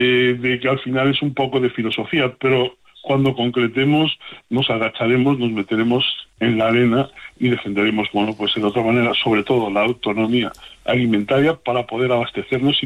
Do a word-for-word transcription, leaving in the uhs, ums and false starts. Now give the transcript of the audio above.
eh, de que al final es un poco de filosofía, pero cuando concretemos nos agacharemos, nos meteremos en la arena y defenderemos, bueno, pues de otra manera, sobre todo la autonomía alimentaria para poder abastecernos y